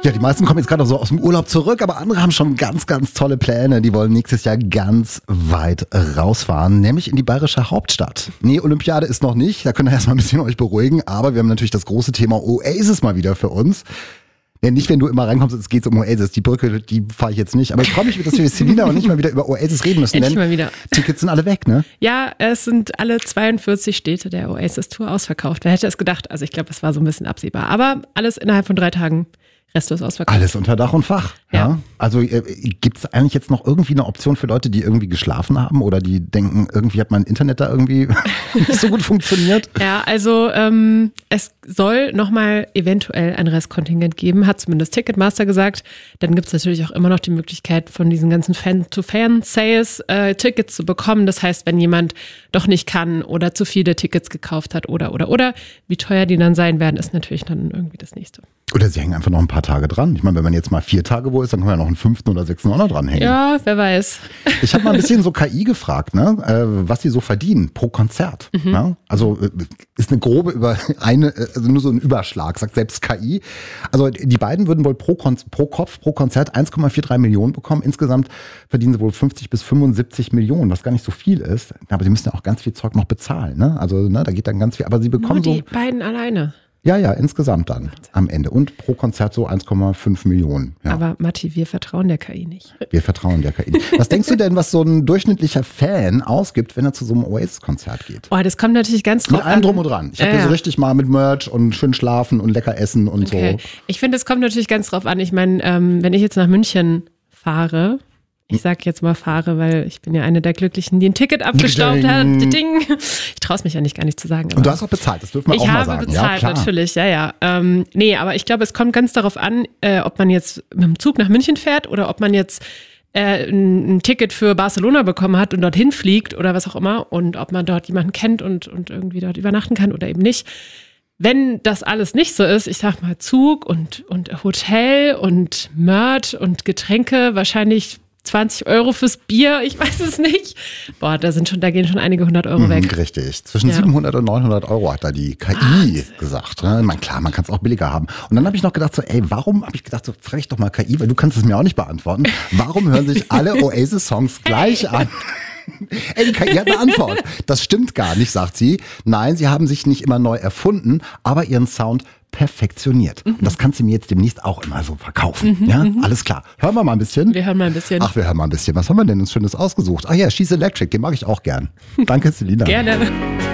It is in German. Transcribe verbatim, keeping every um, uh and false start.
Ja, die meisten kommen jetzt gerade so aus dem Urlaub zurück, aber andere haben schon ganz, ganz tolle Pläne. Die wollen nächstes Jahr ganz weit rausfahren, nämlich in die bayerische Hauptstadt. Nee, Olympiade ist noch nicht, da könnt ihr erstmal ein bisschen euch beruhigen, aber wir haben natürlich das große Thema Oasis mal wieder für uns. Ja, nicht, wenn du immer reinkommst, es geht um Oasis. Die Brücke, die fahre ich jetzt nicht. Aber ich freue mich, dass wir Selina und nicht mal wieder über Oasis reden müssen. Endlich denn mal wieder. Tickets sind alle weg, ne? Ja, es sind alle zweiundvierzig Städte der Oasis-Tour ausverkauft. Wer hätte es gedacht? Also ich glaube, das war so ein bisschen absehbar. Aber alles innerhalb von drei Tagen. Restlos ausverkauft. Alles unter Dach und Fach. Ja. ja. Also äh, gibt es eigentlich jetzt noch irgendwie eine Option für Leute, die irgendwie geschlafen haben oder die denken, irgendwie hat mein Internet da irgendwie nicht so gut funktioniert? Ja, also ähm, es soll nochmal eventuell ein Restkontingent geben, hat zumindest Ticketmaster gesagt. Dann gibt es natürlich auch immer noch die Möglichkeit, von diesen ganzen Fan-to-Fan-Sales äh, Tickets zu bekommen. Das heißt, wenn jemand doch nicht kann oder zu viele Tickets gekauft hat oder, oder, oder, wie teuer die dann sein werden, ist natürlich dann irgendwie das Nächste. Oder sie hängen einfach noch ein paar Tage dran. Ich meine, wenn man jetzt mal vier Tage wo ist, dann kann man ja noch einen fünften oder sechsten auch noch dranhängen. Ja, wer weiß. Ich habe mal ein bisschen so K I gefragt, ne, äh, was die so verdienen pro Konzert. Mhm. Ne? Also äh, ist eine grobe über eine, also nur so ein Überschlag, sagt selbst K I. Also die beiden würden wohl pro, Kon- pro Kopf, pro Konzert eins Komma drei vier Millionen bekommen. Insgesamt verdienen sie wohl fünfzig bis fünfundsiebzig Millionen, was gar nicht so viel ist. Aber sie müssen ja auch ganz viel Zeug noch bezahlen. Ne? Also ne, da geht dann ganz viel. Aber sie bekommen nur die so beiden alleine. Ja, ja, insgesamt dann am Ende. Und pro Konzert so eins Komma fünf Millionen. Ja. Aber Matti, wir vertrauen der K I nicht. Wir vertrauen der K I. Was denkst du denn, was so ein durchschnittlicher Fan ausgibt, wenn er zu so einem Oasis-Konzert geht? Oh, das kommt natürlich ganz drauf an. Mit allem drum und dran. Ich habe ja, hier so richtig mal mit Merch und schön schlafen und lecker essen und okay. so. Ich finde, es kommt natürlich ganz drauf an. Ich meine, ähm, wenn ich jetzt nach München fahre, ich sag jetzt mal fahre, weil ich bin ja eine der Glücklichen, die ein Ticket abgestaubt hat. Ding. Ich traue es mich ja nicht gar nicht zu sagen. Und du hast auch bezahlt, das dürfen wir auch mal sagen. Ich habe bezahlt, ja, natürlich, ja, ja. Ähm, nee, aber ich glaube, es kommt ganz darauf an, äh, ob man jetzt mit dem Zug nach München fährt oder ob man jetzt äh, ein, ein Ticket für Barcelona bekommen hat und dorthin fliegt oder was auch immer und ob man dort jemanden kennt und, und irgendwie dort übernachten kann oder eben nicht. Wenn das alles nicht so ist, ich sag mal Zug und, und Hotel und Merch und Getränke, wahrscheinlich zwanzig Euro fürs Bier, ich weiß es nicht. Boah, da sind schon, da gehen schon einige hundert Euro weg. Mhm, richtig. Zwischen ja. siebenhundert und neunhundert Euro hat da die K I Wahnsinn. gesagt. Ne? Man, klar, man kann es auch billiger haben. Und dann habe ich noch gedacht so, ey, warum, habe ich gedacht so, frag ich doch mal K I, weil du kannst es mir auch nicht beantworten. Warum hören sich alle Oasis-Songs gleich an? Ey, die K I hat eine Antwort. Das stimmt gar nicht, sagt sie. Nein, sie haben sich nicht immer neu erfunden, aber ihren Sound perfektioniert. Mhm. Und das kannst du mir jetzt demnächst auch immer so verkaufen. Mhm, ja, mhm. Alles klar. Hören wir mal ein bisschen. Wir hören mal ein bisschen. Ach, wir hören mal ein bisschen. Was haben wir denn uns Schönes ausgesucht? Ach ja, She's Electric, den mag ich auch gern. Danke, Selina. Gerne.